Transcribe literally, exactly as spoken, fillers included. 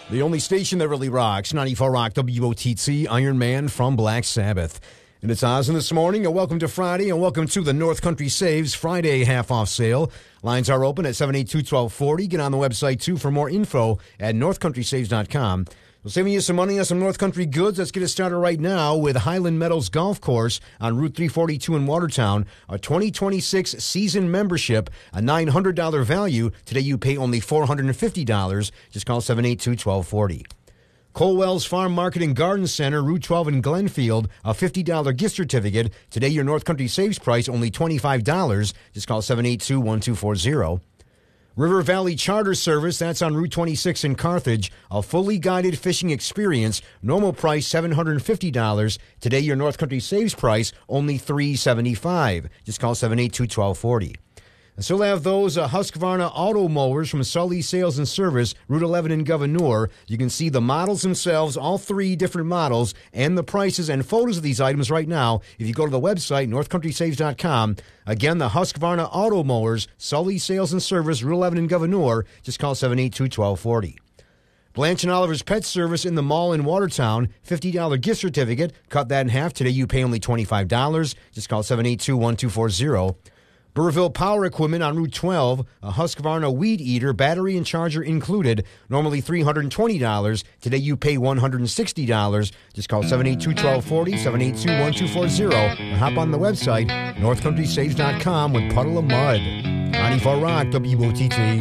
The only station that really rocks, ninety-four Rock W O T T, Iron Man from Black Sabbath. And it's Oz in this morning, and welcome to Friday, and welcome to the North Country Saves Friday half-off sale. Lines are open at seven eight two, one two four zero. Get on the website, too, for more info at north country saves dot com. We're saving you some money on some North Country goods. Let's get it started right now with Highland Meadows Golf Course on Route three forty-two in Watertown. A twenty twenty-six season membership, a nine hundred dollars value. Today you pay only four hundred fifty dollars. Just call seven eight two, one two four zero. Colwell's Farm Market and Garden Center, Route twelve in Glenfield, a fifty dollars gift certificate. Today your North Country Saves price only twenty-five dollars. Just call seven eight two, one two four zero. River Valley Charter Service, that's on Route twenty-six in Carthage, a fully guided fishing experience. Normal price seven hundred fifty dollars. Today your North Country Saves price only three hundred seventy-five dollars. Just call seven eight two, one two four zero. And still have those uh, Husqvarna auto mowers from Sully Sales and Service, Route eleven in Gouverneur. You can see the models themselves, all three different models, and the prices and photos of these items right now if you go to the website, north country saves dot com. Again, the Husqvarna auto mowers, Sully Sales and Service, Route eleven in Gouverneur. Just call seven eight two, one two four zero. Blanche and Oliver's Pet Service in the mall in Watertown, fifty dollars gift certificate. Cut that in half. Today you pay only twenty-five dollars. Just call seven eight two, one two four zero. Burrville Power Equipment on Route twelve, a Husqvarna Weed Eater, battery and charger included, normally three hundred twenty dollars. Today you pay one hundred sixty dollars. Just call seven eight two, one two four zero, seven eight two, one two four zero, or hop on the website, north country saves dot com with Puddle of Mud. ninety-four Rock W O T T.